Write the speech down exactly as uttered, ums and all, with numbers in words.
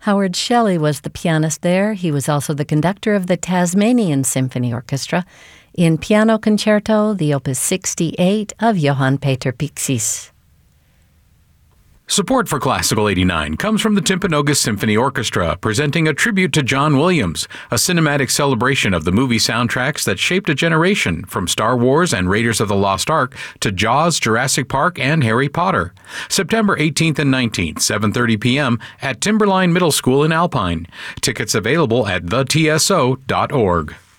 Howard Shelley was the pianist there. He was also the conductor of the Tasmanian Symphony Orchestra in Piano Concerto, the Opus sixty-eight of Johann Peter Pixis. Support for Classical eighty-nine comes from the Timpanogos Symphony Orchestra, presenting a tribute to John Williams, a cinematic celebration of the movie soundtracks that shaped a generation, from Star Wars and Raiders of the Lost Ark to Jaws, Jurassic Park, and Harry Potter. September eighteenth and nineteenth, seven thirty p.m. at Timberline Middle School in Alpine. Tickets available at the T S O dot org.